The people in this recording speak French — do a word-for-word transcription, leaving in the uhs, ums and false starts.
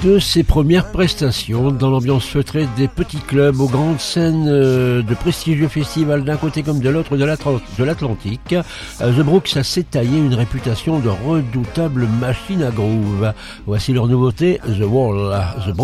de ses premières prestations dans l'ambiance feutrée des petits clubs aux grandes scènes de prestigieux festivals d'un côté comme de l'autre de l'Atlantique, The Brooks a s'étaillé une réputation de redoutable machine à groove. Voici leur nouveauté, The Wall. The